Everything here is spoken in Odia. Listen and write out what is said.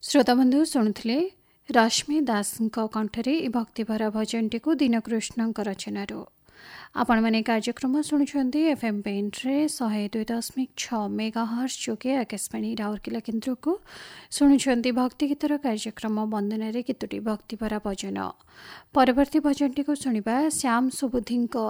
श्रोताबंधु शुणुले रश्मि दासଙ୍କ କଣ୍ଠରେ ଏ ଭକ୍ତିଭରା ଭଜନଟିକୁ ଦୀନକୃଷ୍ଣଙ୍କ ରଚନାରୁ। ଆପଣମାନେ କାର୍ଯ୍ୟକ୍ରମ ଶୁଣୁଛନ୍ତି ଏଫ୍ଏମ୍ ବେଣ୍ଡରେ 102.6 ମେଗାହର୍ଟ୍ଜ ଯୋଗେ ଆକାଶବାଣୀ ରାଉରକେଲା କେନ୍ଦ୍ରକୁ। ଶୁଣୁଛନ୍ତି ଭକ୍ତି ଗୀତର କାର୍ଯ୍ୟକ୍ରମ ବନ୍ଦନାରେ କେତୋଟି ଭକ୍ତିଭରା ଭଜନ। ପରବର୍ତ୍ତୀ ଭଜନଟିକୁ ଶୁଣିବା ଶ୍ୟାମ ସୁବୁଦ୍ଧିଙ୍କ